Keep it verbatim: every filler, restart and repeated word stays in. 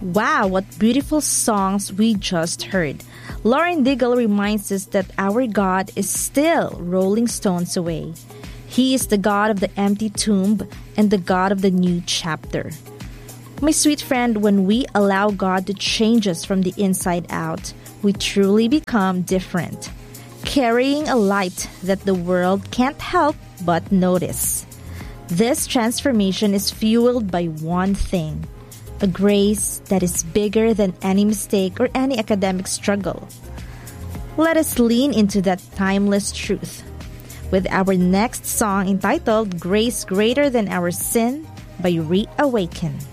Wow, what beautiful songs we just heard. Lauren Diggle reminds us that our God is still rolling stones away. He is the God of the empty tomb and the God of the new chapter. My sweet friend, when we allow God to change us from the inside out, we truly become different, carrying a light that the world can't help but notice. This transformation is fueled by one thing: a grace that is bigger than any mistake or any academic struggle. Let us lean into that timeless truth with our next song entitled Grace Greater Than Our Sin by Reawaken.